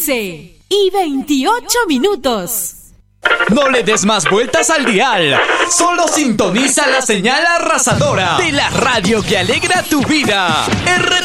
11:28. No le des más vueltas al dial. Solo sintoniza la señal arrasadora de la radio que alegra tu vida.